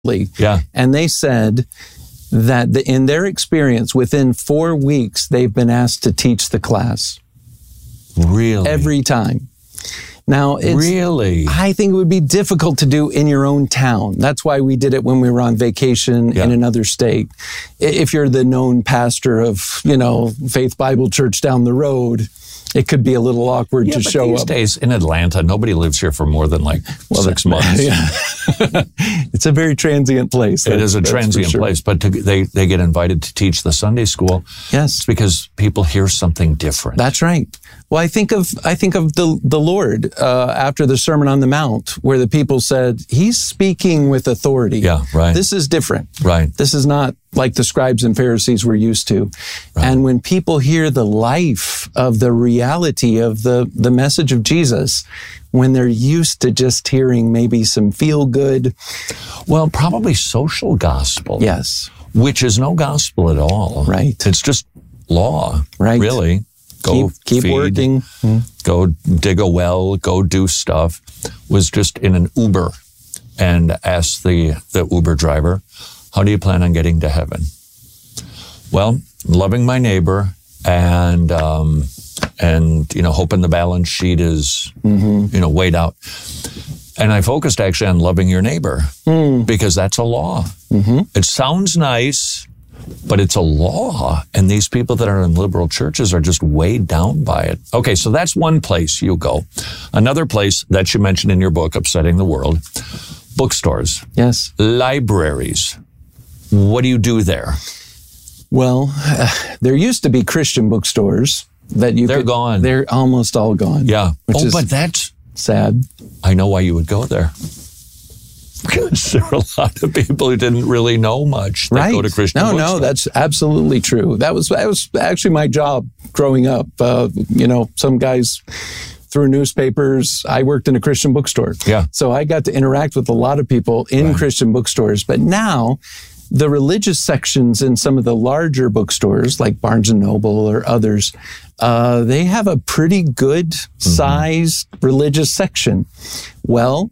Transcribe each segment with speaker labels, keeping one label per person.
Speaker 1: Yeah.
Speaker 2: And they said that in their experience, within 4 weeks, they've been asked to teach the class.
Speaker 1: Really?
Speaker 2: Every time. Now,
Speaker 1: Really?
Speaker 2: I think it would be difficult to do in your own town. That's why we did it when we were on vacation in another state. If you're the known pastor of, Faith Bible Church down the road, it could be a little awkward to show
Speaker 1: these
Speaker 2: up.
Speaker 1: Days in Atlanta, nobody lives here for more than 6 months.
Speaker 2: Yeah. It's a very transient place.
Speaker 1: It is a transient place, but they get invited to teach the Sunday school.
Speaker 2: Yes,
Speaker 1: it's because people hear something different.
Speaker 2: That's right. Well, I think of the Lord after the Sermon on the Mount, where the people said, He's speaking with authority.
Speaker 1: Yeah, right.
Speaker 2: This is different.
Speaker 1: Right.
Speaker 2: This is not like the scribes and Pharisees were used to. Right. And when people hear the life of the reality of the message of Jesus, when they're used to just hearing maybe some feel good.
Speaker 1: Well, probably social gospel.
Speaker 2: Yes.
Speaker 1: Which is no gospel at all.
Speaker 2: Right.
Speaker 1: It's just law.
Speaker 2: Right.
Speaker 1: Really. Go
Speaker 2: keep
Speaker 1: feed,
Speaker 2: working.
Speaker 1: Go dig a well, go do stuff. Was just in an Uber and asked the Uber driver, how do you plan on getting to heaven? Well, loving my neighbor and hoping the balance sheet is, weighed out. And I focused actually on loving your neighbor because that's a law. It sounds nice, but it's a law. And these people that are in liberal churches are just weighed down by it. Okay, so that's one place you go. Another place that you mentioned in your book, Upsetting the World, bookstores.
Speaker 2: Yes.
Speaker 1: Libraries. What do you do there?
Speaker 2: Well, there used to be Christian bookstores that
Speaker 1: They're gone.
Speaker 2: They're almost all gone.
Speaker 1: Yeah.
Speaker 2: But
Speaker 1: that's
Speaker 2: sad.
Speaker 1: I know why you would go there. Because there are a lot of people who didn't really know much that go to Christian bookstores.
Speaker 2: No, that's absolutely true. That was actually my job growing up. Some guys through newspapers. I worked in a Christian bookstore.
Speaker 1: Yeah.
Speaker 2: So I got to interact with a lot of people in Christian bookstores. But now, the religious sections in some of the larger bookstores, like Barnes & Noble or others, they have a pretty good sized religious section. Well,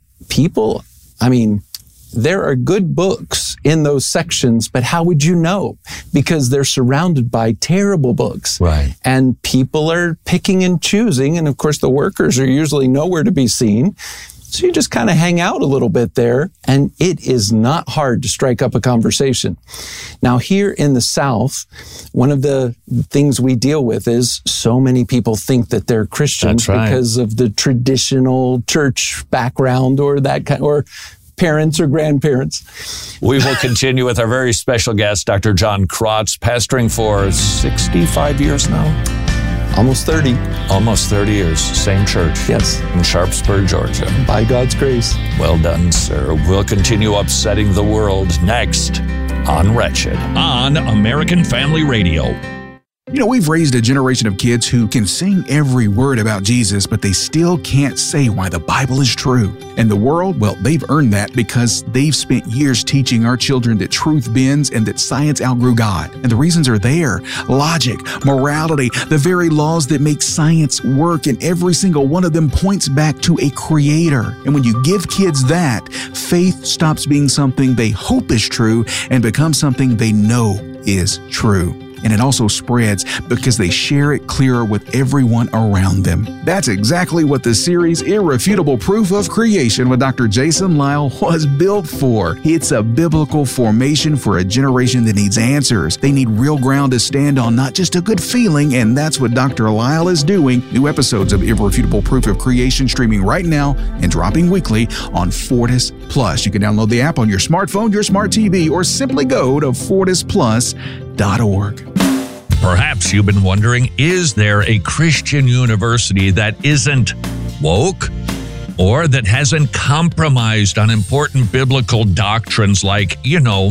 Speaker 2: there are good books in those sections, but how would you know? Because they're surrounded by terrible books.
Speaker 1: Right.
Speaker 2: And people are picking and choosing. And of course, the workers are usually nowhere to be seen. So you just kind of hang out a little bit there, and it is not hard to strike up a conversation. Now, here in the South, one of the things we deal with is so many people think that they're Christians because of the traditional church background or that kind, or parents or grandparents.
Speaker 1: We will continue with our very special guest, Dr. John Krotz, pastoring for 65 years now.
Speaker 2: Almost 30.
Speaker 1: Almost 30 years. Same church.
Speaker 2: Yes.
Speaker 1: In Sharpsburg, Georgia.
Speaker 2: By God's grace.
Speaker 1: Well done, sir. We'll continue upsetting the world next on Wretched on American Family Radio.
Speaker 3: We've raised a generation of kids who can sing every word about Jesus, but they still can't say why the Bible is true. And the world, well, they've earned that because they've spent years teaching our children that truth bends and that science outgrew God. And the reasons are there. Logic, morality, the very laws that make science work, and every single one of them points back to a creator. And when you give kids that, faith stops being something they hope is true and becomes something they know is true. And it also spreads because they share it clearer with everyone around them. That's exactly what the series Irrefutable Proof of Creation with Dr. Jason Lisle was built for. It's a biblical formation for a generation that needs answers. They need real ground to stand on, not just a good feeling, and that's what Dr. Lisle is doing. New episodes of Irrefutable Proof of Creation streaming right now and dropping weekly on Fortis Plus. You can download the app on your smartphone, your smart TV, or simply go to fortisplus.org.
Speaker 4: Perhaps you've been wondering, is there a Christian university that isn't woke or that hasn't compromised on important biblical doctrines like,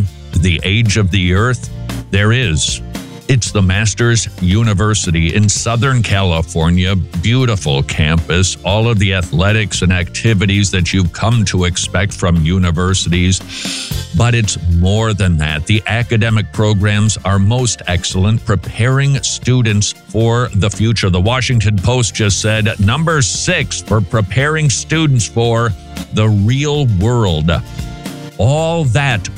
Speaker 4: the age of the earth? There is. It's the Masters University in Southern California. Beautiful campus, all of the athletics and activities that you've come to expect from universities. But it's more than that. The academic programs are most excellent, preparing students for the future. The Washington Post just said number 6 for preparing students for the real world. All that